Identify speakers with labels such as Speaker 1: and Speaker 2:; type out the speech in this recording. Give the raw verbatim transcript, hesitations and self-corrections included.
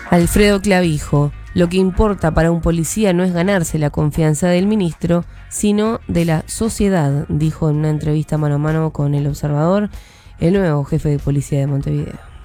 Speaker 1: Alfredo Clavijo: lo que importa para un policía no es ganarse la confianza del ministro, sino de la sociedad, dijo en una entrevista mano a mano con El Observador el nuevo jefe de policía de Montevideo.